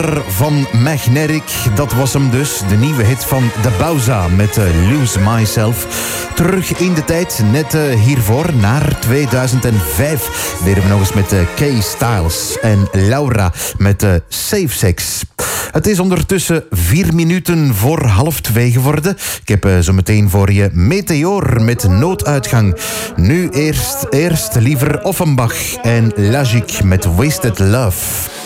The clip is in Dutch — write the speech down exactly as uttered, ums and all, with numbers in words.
Van Magnetic, dat was hem dus. De nieuwe hit van De Bauza met uh, Lose Myself. Terug in de tijd, net uh, hiervoor, naar tweeduizend vijf. Deden we nog eens met uh, Kay Styles en Laura met uh, Safe Sex. Het is ondertussen vier minuten voor half twee geworden. Ik heb uh, zo meteen voor je Meteor met Nooduitgang. Nu eerst, eerst liever Offenbach en Lagic met Wasted Love.